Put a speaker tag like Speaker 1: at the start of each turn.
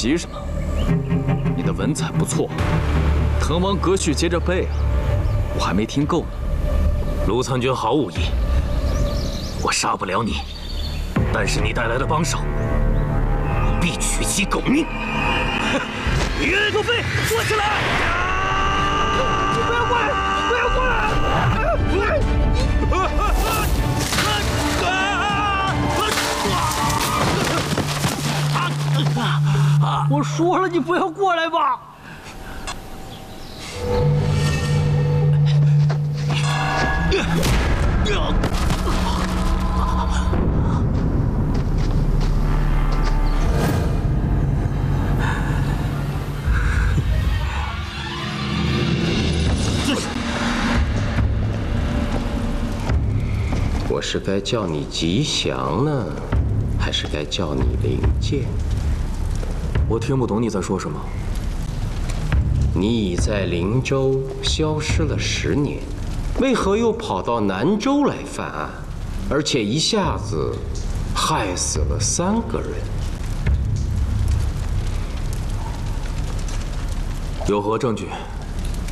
Speaker 1: 急什么？你的文采不错，滕王阁序接着背啊，我还没听够呢。
Speaker 2: 卢参军毫无疑，我杀不了你，但是你带来的帮手，我必取其狗命。岳若飞，坐起来！
Speaker 3: 你不要过来！不要过来！ 我说了，你不要过来吧！
Speaker 4: 我是该叫你吉祥呢，还是该叫你灵剑？
Speaker 1: 我听不懂你在说什么。
Speaker 4: 你已在灵州消失了10年，为何又跑到南州来犯案，而且一下子害死了3个人？
Speaker 1: 有何证据？